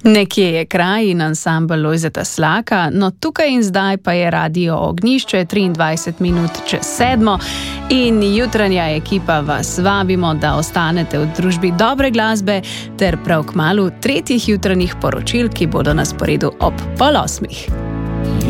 Nekje je kraj in ansambel Lojzeta Slaka, no tukaj in zdaj pa je Radio Ognjišče 23 minut čez 7 in jutranja ekipa vas vabimo, da ostanete v družbi dobre glasbe ter prav kmalu tretjih jutranjih poročil, ki bodo na sporedu ob 7:30.